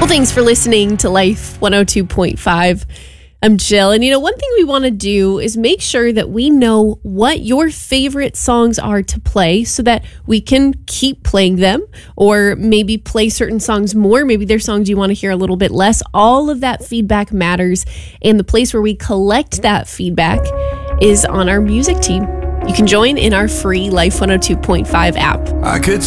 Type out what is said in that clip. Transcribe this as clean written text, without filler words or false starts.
Thanks for listening to Life 102.5. I'm Jill. And one thing we want to do is make sure that we know what your favorite songs are to play so that we can keep playing them, or maybe play certain songs more. Maybe there's songs you want to hear a little bit less. All of that feedback matters. And the place where we collect that feedback is on our music team. You can join in our free Life 102.5 app. I could